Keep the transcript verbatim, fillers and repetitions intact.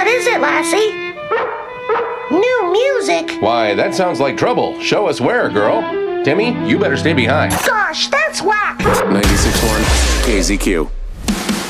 What is it, Lassie? New music? Why, that sounds like trouble. Show us where, girl. Timmy, you better stay behind. Gosh, that's whack. ninety-six point one K Z Q.